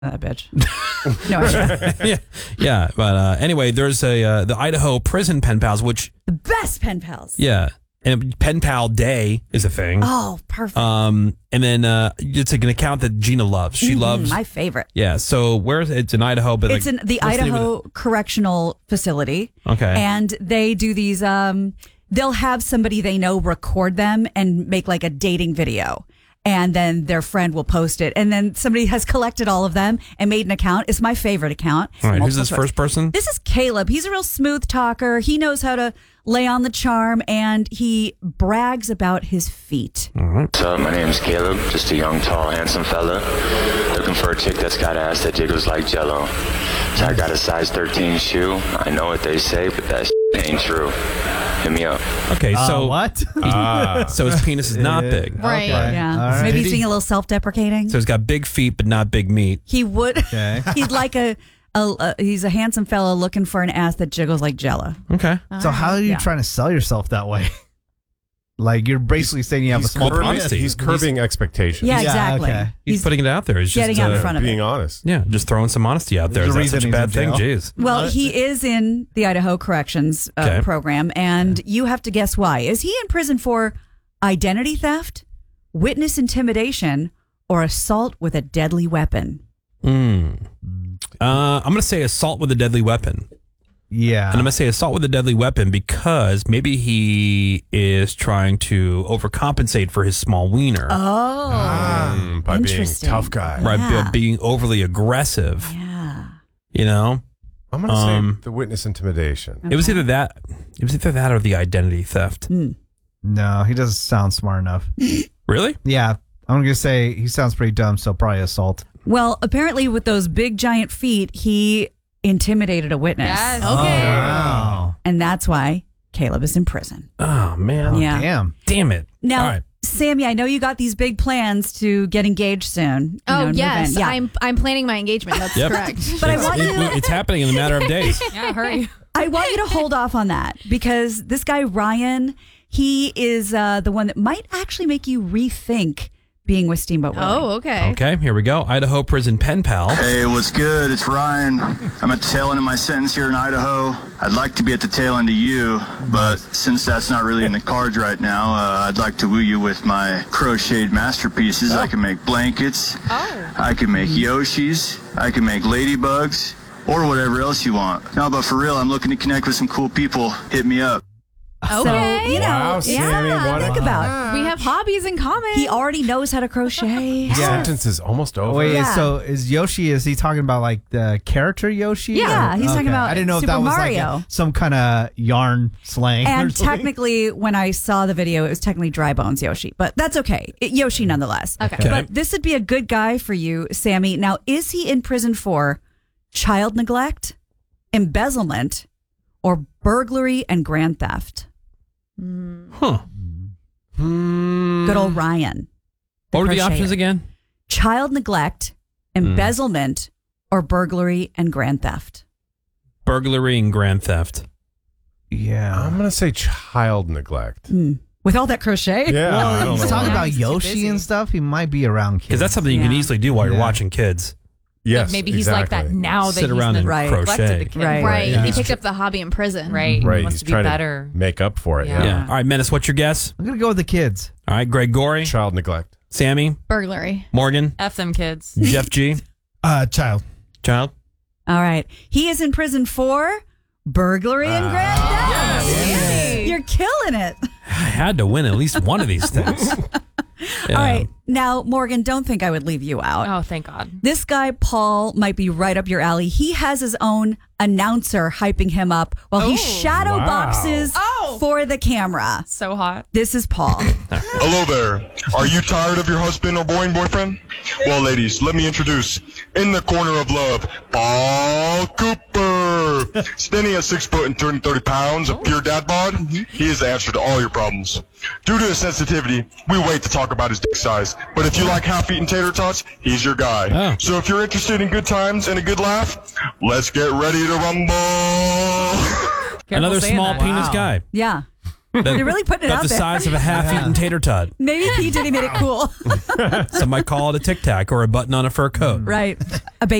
That bitch. No, yeah. But anyway, there's the Idaho prison pen pals, which the best pen pals. Yeah, and Pen Pal Day is a thing. Oh, perfect. And then it's an account that Gina loves. She loves my favorite. Yeah. So it's in Idaho, but it's in the Idaho Correctional Facility. Okay. And they do these. They'll have somebody they know record them and make like a dating video. And then their friend will post it. And then somebody has collected all of them and made an account. It's my favorite account. All right, who's this first person? This is Caleb. He's a real smooth talker. He knows how to lay on the charm, and he brags about his feet. All right. What's up? My name's Caleb. Just a young, tall, handsome fella. Looking for a chick that's got ass that jiggles like Jello. So I got a size 13 shoe. I know what they say, but that ain't true. Hit me up. Okay, so what? So his penis is not big. Right. Okay. Yeah. All right. Maybe he's being a little self-deprecating. So he's got big feet, but not big meat. He would. Okay. He's like he's a handsome fellow looking for an ass that jiggles like Jello. Okay. So how are you Yeah. trying to sell yourself that way? Like you're basically saying you have a small honesty. He's curbing expectations. Yeah, Yeah, exactly. okay. He's putting it out there. He's getting just out in front of Being it. honest. Yeah, just throwing some honesty out there. There's Is a that reason such a he's bad in thing? jail. Jeez. Well, he is in the Idaho Corrections Okay. program, and you have to guess why. Is he in prison for identity theft, witness intimidation, or assault with a deadly weapon? I'm going to say assault with a deadly weapon. Yeah. And I'm going to say assault with a deadly weapon because maybe he is trying to overcompensate for his small wiener. Oh, By being interesting. tough guy. Right, Yeah. being overly aggressive. Yeah. You know, I'm going to say the witness intimidation. it was either that or the identity theft. No, he doesn't sound smart enough. Really? Yeah. I'm going to say he sounds pretty dumb, so probably assault. Well, apparently with those big giant feet, he intimidated a witness. Yes. Oh, Okay. wow. And that's why Caleb is in prison. Oh man. Yeah. Damn. it. Now, All right. Sammy, I know you got these big plans to get engaged soon. Oh, move yes. in. Yeah. I'm planning my engagement. That's Yep. correct. But I want you It's happening in a matter of days. Yeah, hurry. I want you to hold off on that because this guy, Ryan, he is the one that might actually make you rethink being with Steamboat Willie. Oh, okay. Okay, here we go. Idaho prison pen pal. Hey, what's good? It's Ryan. I'm at the tail end of my sentence here in Idaho. I'd like to be at the tail end of you, but since that's not really in the cards right now, I'd like to woo you with my crocheted masterpieces. I can make blankets. I can make Yoshis. I can make ladybugs. Or whatever else you want. No, but for real, I'm looking to connect with some cool people. Hit me up. So, Okay. you know, Wow, Sammy, what think a- about it. We have hobbies in common. He already knows how to crochet. The sentence is almost over. Wait, Yeah. so is he talking about like the character Yoshi? Yeah, he's talking about I didn't know if Super that was Mario. like some kind of yarn slang. or And something. technically, when I saw the video, it was technically Dry Bones Yoshi, but that's okay. Yoshi nonetheless. Okay. But this would be a good guy for you, Sammy. Now, is he in prison for child neglect, embezzlement, or burglary and grand theft? Huh. Good old Ryan. What were the crocheter. options again? Child neglect, embezzlement, or burglary and grand theft? Burglary and grand theft. Yeah. I'm going to say child neglect. With all that crochet? Yeah. I don't He's know talking why. about He's too Yoshi busy. and stuff. He might be around kids. Because that's something you can Yeah. easily do while you're Yeah. watching kids. Yes, Maybe he's like that exactly. now that Sit he's around and Right. crochet. neglected the kid. Right. Right. Yeah. He picked up the hobby in prison. Right. Right. He wants He's to be trying better. to make up for it. Yeah. Yeah. All right, Menace, what's your guess? I'm going to go with the kids. All right, Greg Gorey, Child neglect. Sammy, Burglary. Morgan, F them kids. Jeff G, Child. Child. All right. He is in prison for burglary and grand theft. Yes. You're killing it. I had to win at least one of these things. Yeah. All right. Now, Morgan, don't think I would leave you out. Oh, thank God. This guy, Paul, might be right up your alley. He has his own announcer hyping him up while he shadow wow. boxes for the camera. So hot. This is Paul. Hello there. Are you tired of your husband or boyfriend? Well, ladies, let me introduce, in the corner of love, Paul Cooper. Standing at 6 foot and 230 pounds of pure dad bod, he is the answer to all your problems. Due to his sensitivity, we wait to talk about his dick size. But if you like half-eaten tater tots, he's your guy. Oh. So if you're interested in good times and a good laugh, let's get ready to rumble. Careful Another saying small that. penis guy. Yeah. You're really putting it About out the there. size of a half-eaten tater tot. Maybe P. Diddy made it cool. Some might call it a tic tac or a button on a fur coat. Right. A